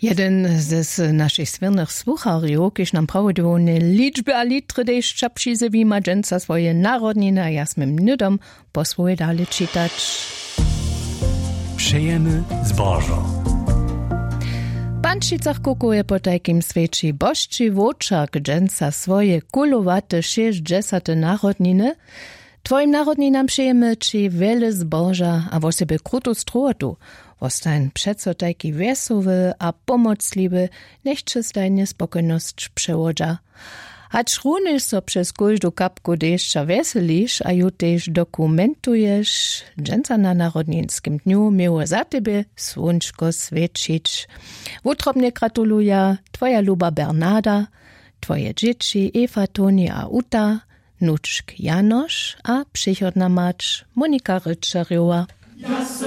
Jeden z naszych słynnych słucharzy, kiedy nam prawią liczby a litry, gdyż czapsi ze wima dżęca swoje narodniny, a ja smym nudom po swoje dalej czytać. Přejemy zbożo. Pančicach kukuje po takim sveči bošči vočak dżęca swoje kulowate 60 narodniny. Twoim narodninam přejemy či wiele zboża, a wo sebe krutu strotu. Wostań przeco taki wesoły a pomocliwy, nechce stajnie spokojność przełodza. Hacz runysz so przez każdą kapku deszcza weselisz, a ju też dokumentujesz, dżęca na Narodninskim dniu miało za tebe słonczko świecić. Wutrobnie gratuluja twoja luba Bernarda, twoje dzieci Eva, Toni a Uta, nuczk Janosz a przychodna macz Monika Ryczarjowa.